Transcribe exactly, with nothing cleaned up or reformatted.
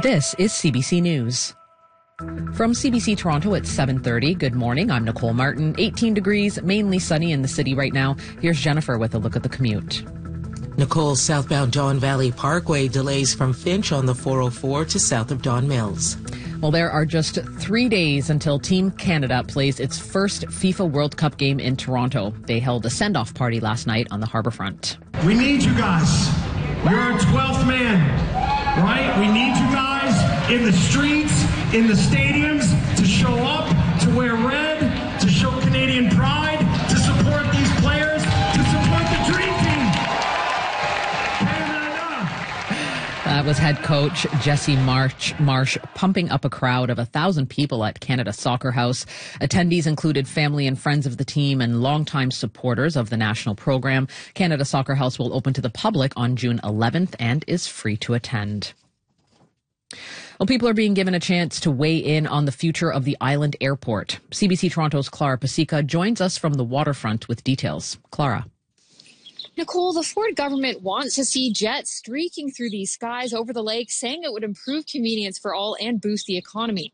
This is C B C News. From C B C Toronto at seven thirty, good morning. I'm Nicole Martin. eighteen degrees, mainly sunny in the city right now. Here's Jennifer with a look at the commute. Nicole, southbound Don Valley Parkway delays from Finch on the four oh four to south of Don Mills. Well, there are just three days until Team Canada plays its first FIFA World Cup game in Toronto. They held a send-off party last night on the harbourfront. We need you guys. You're our twelfth man, right? We need you guys in the streets, in the stadiums, to show up, to wear red, to show Canadian pride, to support these players, to support the dream team. Canada. That was head coach Jesse Marsh, Marsh pumping up a crowd of a thousand people at Canada Soccer House. Attendees included family and friends of the team and longtime supporters of the national program. Canada Soccer House will open to the public on June eleventh and is free to attend. Well, people are being given a chance to weigh in on the future of the island airport. C B C Toronto's Clara Pasica joins us from the waterfront with details. Clara. Nicole, the Ford government wants to see jets streaking through these skies over the lake, saying it would improve convenience for all and boost the economy.